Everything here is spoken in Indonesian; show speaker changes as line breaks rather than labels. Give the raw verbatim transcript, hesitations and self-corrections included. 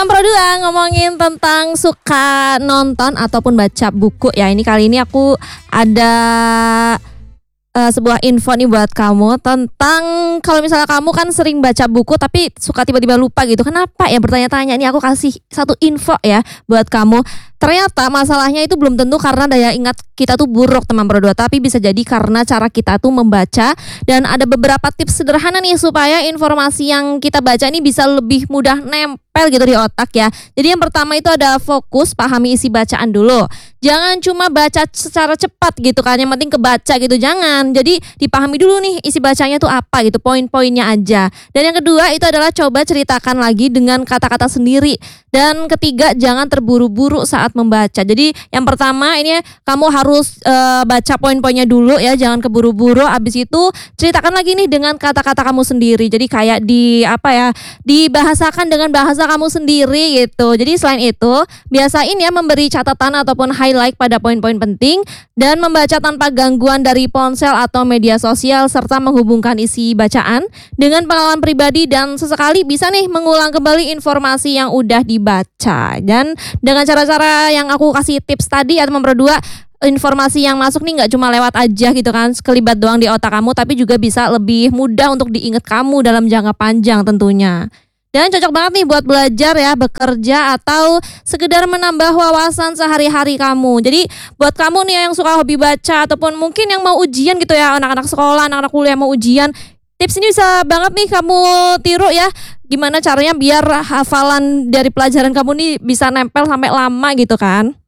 teman Pro dua ngomongin tentang suka nonton ataupun baca buku ya. Ini kali ini aku ada uh, sebuah info nih buat kamu tentang kalau misalnya kamu kan sering baca buku tapi suka tiba-tiba lupa gitu. Kenapa ya, bertanya-tanya. Ini aku kasih satu info ya buat kamu. Ternyata masalahnya itu belum tentu karena daya ingat kita tuh buruk teman Pro dua, tapi bisa jadi karena cara kita tuh membaca. Dan ada beberapa tips sederhana nih supaya informasi yang kita baca ini bisa lebih mudah nempel gitu di otak ya. Jadi yang pertama itu ada fokus, pahami isi bacaan dulu. Jangan cuma baca secara cepat gitu kan, yang penting kebaca gitu, jangan. Jadi dipahami dulu nih isi bacanya tuh apa gitu, poin-poinnya aja. Dan yang kedua itu adalah coba ceritakan lagi dengan kata-kata sendiri. Dan ketiga, jangan terburu-buru saat membaca. Jadi yang pertama ini kamu harus uh, baca poin-poinnya dulu ya, jangan keburu-buru. Abis itu ceritakan lagi nih dengan kata-kata kamu sendiri. Jadi kayak di apa ya, dibahasakan dengan bahasa kamu sendiri gitu. Jadi selain itu biasain ya memberi catatan ataupun highlight pada poin-poin penting dan membaca tanpa gangguan dari ponsel atau media sosial, serta menghubungkan isi bacaan dengan pengalaman pribadi dan sesekali bisa nih mengulang kembali informasi yang udah dibaca. Dan dengan cara-cara yang aku kasih tips tadi ya teman Pro dua, informasi yang masuk nih nggak cuma lewat aja gitu kan, sekelibat doang di otak kamu, tapi juga bisa lebih mudah untuk diingat kamu dalam jangka panjang tentunya. Dan cocok banget nih buat belajar ya, bekerja, atau sekedar menambah wawasan sehari-hari kamu. Jadi buat kamu nih yang suka hobi baca ataupun mungkin yang mau ujian gitu ya, anak-anak sekolah, anak-anak kuliah mau ujian, tips ini bisa banget nih kamu tiru ya. Gimana caranya biar hafalan dari pelajaran kamu nih bisa nempel sampai lama gitu kan.